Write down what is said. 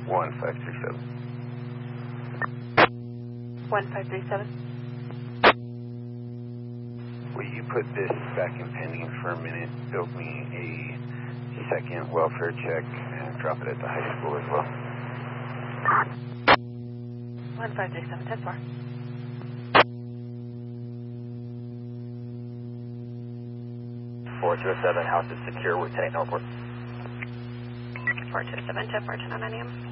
1537. 1537. Will you put this back in pending for a minute, build me a second welfare check, and drop it at the high school as well? 1537, 10-4. 427, house is secure with Tenant Northport. 427, 10-4, 10 on 9 a.m.